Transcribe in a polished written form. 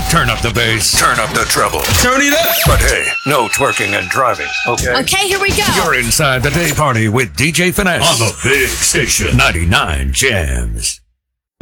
Turn up the bass. Turn up the treble. Turn it up. But hey, no twerking and driving, okay? Okay, here we go. You're inside the day party with DJ Finesse on the big station, 99 Jams.